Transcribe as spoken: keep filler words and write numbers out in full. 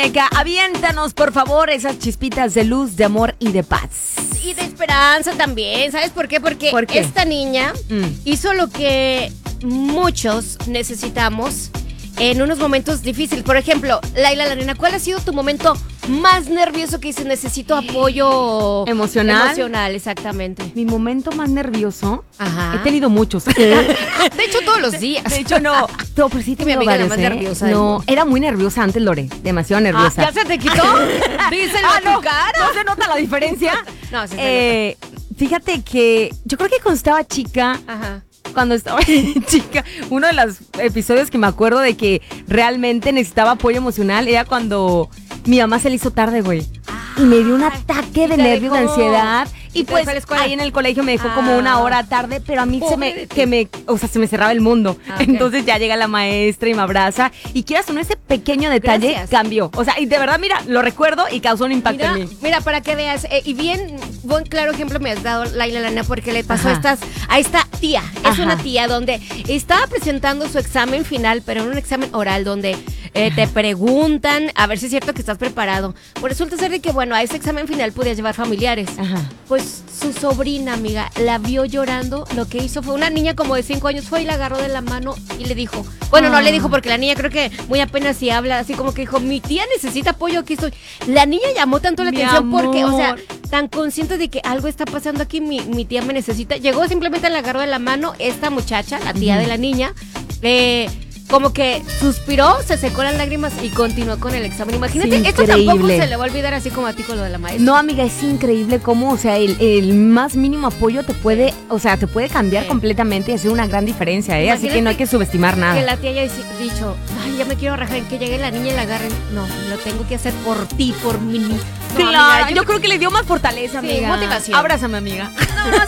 muñeca, aviéntanos, por favor, esas chispitas de luz, de amor y de paz. Y de esperanza también, ¿sabes por qué? Porque ¿Por qué? esta niña Mm. hizo lo que muchos necesitamos en unos momentos difíciles. Por ejemplo, Laila la nena, ¿cuál ha sido tu momento más nervioso que dices necesito apoyo ¿Emocional? Emocional, exactamente. Mi momento más nervioso, Ajá. he tenido muchos. De hecho, todos los días. De hecho, no. No, pero sí Que mi tengo amiga la varios, más ¿eh? nerviosa del No, mundo. era muy nerviosa antes, Lore. Demasiado nerviosa. Ah, ¿ya se te quitó? Díselo Ah, a tu no, cara. ¿No se nota la diferencia? No, sí se eh, Fíjate que yo creo que cuando estaba chica, Ajá. cuando estaba chica, uno de los episodios que me acuerdo de que realmente necesitaba apoyo emocional era cuando mi mamá se le hizo tarde, güey. Y me dio un ataque de te nervios, de dejó- ansiedad. y Y te pues dejó a la escuela. ahí en el colegio me dejó Ah. como una hora tarde, pero a mí se Pobre me, de ti. que me, o sea, se me cerraba el mundo. Ah, ok. Entonces ya llega la maestra y me abraza. Y quieras o no, ese pequeño detalle Gracias. cambió. O sea, y de verdad, mira, lo recuerdo y causó un impacto Mira, en mí. mira, para que veas, eh, y bien, buen claro ejemplo me has dado, Laila Lana, porque le pasó a, Ajá. estas, a esta tía. Es Ajá. una tía donde estaba presentando su examen final, pero en un examen oral donde eh, te preguntan a ver si es cierto que estás preparado. Pues resulta ser de que, bueno, a ese examen final podías llevar familiares. Ajá. Pues su sobrina, amiga, la vio llorando. Lo que hizo fue una niña como de cinco años, fue y la agarró de la mano y le dijo, bueno, no Ah. le dijo porque la niña creo que muy apenas si habla, así como que dijo, mi tía necesita apoyo, aquí estoy. La niña llamó tanto la Mi atención porque, o sea, amor. tan consciente de que algo está pasando aquí, mi, mi tía me necesita. Llegó, simplemente la agarró de la mano esta muchacha, la tía de la niña, eh, como que suspiró, se secó las lágrimas y continuó con el examen. Imagínate, Sí, esto tampoco increíble. se le va a olvidar así como a ti con lo de la maestra. No, amiga, es increíble cómo, o sea, el, el más mínimo apoyo te puede, o sea, te puede cambiar Sí. completamente y hacer una gran diferencia, ¿eh? Así que no hay que subestimar nada. Que la tía haya dici- dicho, ay, ya me quiero rajar, en que llegue la niña y la agarren. No, lo tengo que hacer por ti, por mí. No, Claro, amiga, yo, creo que le dio más fortaleza, Sí, amiga. motivación. Abrázame, amiga.